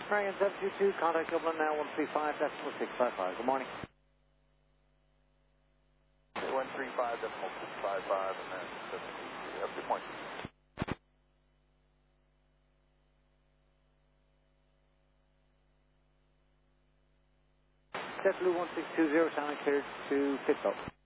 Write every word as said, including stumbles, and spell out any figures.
American seven two two, contact Dublin now one three five decimal six five five. Good morning. one three five decimal six five five, American seven two two. Have a good morning. JetBlue one six two zero, sounding cleared to Pittsburgh.